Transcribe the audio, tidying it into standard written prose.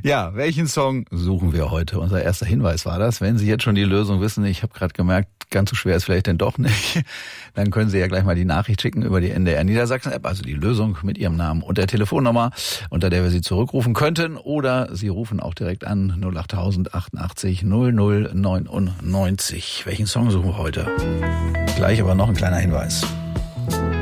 Ja, welchen Song suchen wir heute? Unser erster Hinweis war das. Wenn Sie jetzt schon die Lösung wissen, ich habe gerade gemerkt, ganz so schwer ist vielleicht denn doch nicht, dann können Sie ja gleich mal die Nachricht schicken über die NDR Niedersachsen-App, also die Lösung mit Ihrem Namen und der Telefonnummer, unter der wir Sie zurückrufen könnten. Oder Sie rufen auch direkt an 08000 88 00 99. Welchen Song suchen wir heute? Gleich aber noch ein kleiner Hinweis.